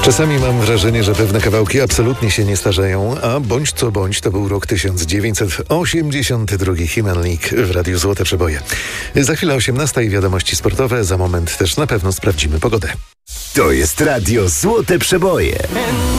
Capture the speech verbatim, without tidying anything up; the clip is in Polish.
Czasami mam wrażenie, że pewne kawałki absolutnie się nie starzeją, a bądź co bądź to był rok tysiąc dziewięćset osiemdziesiąty drugi. Human League w Radiu Złote Przeboje. Za chwilę osiemnasta i wiadomości sportowe, za moment też na pewno sprawdzimy pogodę. To jest Radio Złote Przeboje.